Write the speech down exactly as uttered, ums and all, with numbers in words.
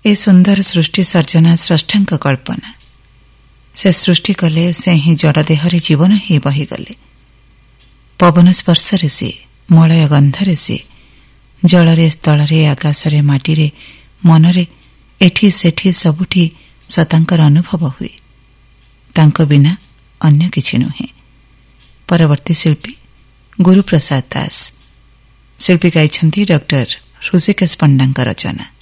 ए सुंदर सृष्टि सर्जना स्रष्टांक कल्पना। से सृष्टि कले से ही जड़ देहरे जीवन ही बहीगले। पवन स्पर्शरे सी, मलय गंधरे सी, जलरे स्थलरे आकाशरे माटीरे मनरे एठी सेठी सबुठी सतांकर अनुभव हुए। तांको बिना अन्य किछि नुहे। परवर्ती शिल्पी गुरुप्रसाद दास। शिल्पी गाइछन्ति डॉक्टर ऋषिकेश पंडांक रचना।